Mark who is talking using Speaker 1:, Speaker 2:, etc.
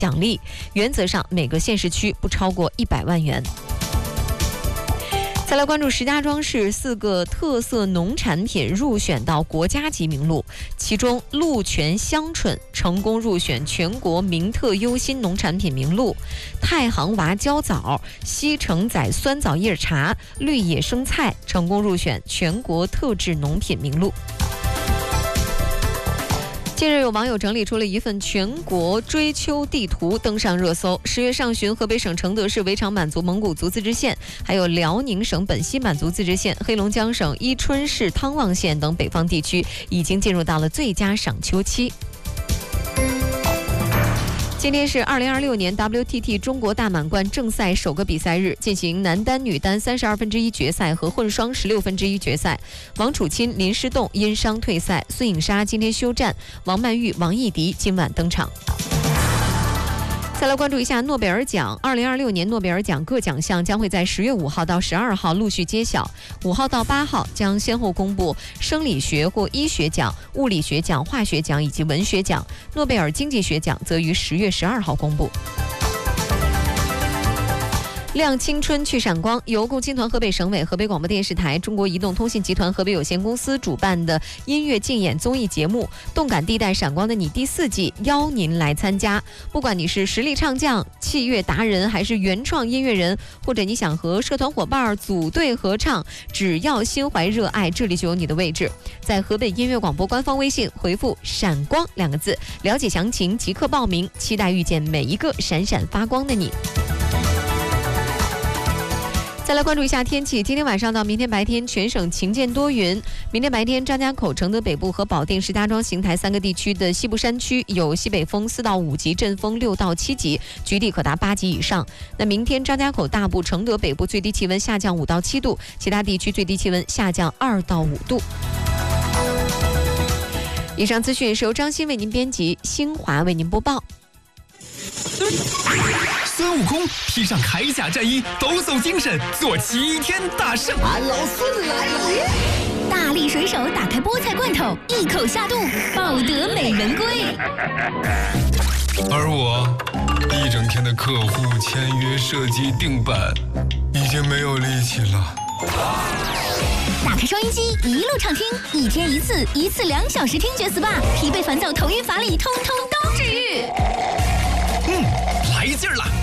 Speaker 1: 奖励，原则上每个县市区不超过100万元。再来关注石家庄市4个特色农产品入选到国家级名录，其中鹿泉香椿成功入选全国名特优新农产品名录，太行娃胶枣、西城仔酸枣叶茶、绿野生菜成功入选全国特质农品名录。近日有网友整理出了一份全国追秋地图，登上热搜。10月上旬，河北省承德市围场满族蒙古族自治县，还有辽宁省本溪满族自治县、黑龙江省伊春市汤旺县等北方地区已经进入到了最佳赏秋期。今天是2026年 WTT 中国大满贯正赛首个比赛日，进行男单、女单32分之一决赛和混双16分之一决赛。王楚钦、林诗栋因伤退赛，孙颖莎今天休战，王曼玉、王艺迪今晚登场。再来关注一下诺贝尔奖，2026年诺贝尔奖各奖项将会在10月5号到12号陆续揭晓，5号到8号将先后公布生理学或医学奖、物理学奖、化学奖以及文学奖，诺贝尔经济学奖则于10月12号公布。亮青春去闪光，由共青团河北省委、河北广播电视台、中国移动通信集团河北有限公司主办的音乐竞演综艺节目《动感地带闪光的你》第4季邀您来参加。不管你是实力唱将、器乐达人，还是原创音乐人，或者你想和社团伙伴组队合唱，只要心怀热爱，这里就有你的位置。在河北音乐广播官方微信回复“闪光”2个字，了解详情，即刻报名，期待遇见每一个闪闪发光的你。再来关注一下天气，今天晚上到明天白天全省晴间多云。明天白天，张家口、承德北部和保定、石家庄、邢台3个地区的西部山区有西北风4到5级，阵风6到7级，局地可达8级以上。那明天张家口大部、承德北部最低气温下降5到7度，其他地区最低气温下降2到5度。以上资讯是由张欣为您编辑，新华为您播报。
Speaker 2: 孙悟空披上铠甲战衣，抖擞精神，做齐天大圣。
Speaker 3: 俺老孙来了！
Speaker 4: 大力水手打开菠菜罐头，一口下肚，抱得美人归。
Speaker 5: 而我一整天的客户签约、设计、定版，已经没有力气了。
Speaker 4: 打开收音机，一路畅听，1天1次，1次2小时听觉 SPA， 疲惫烦躁、头晕乏力，通通都治愈。
Speaker 2: 来劲儿了！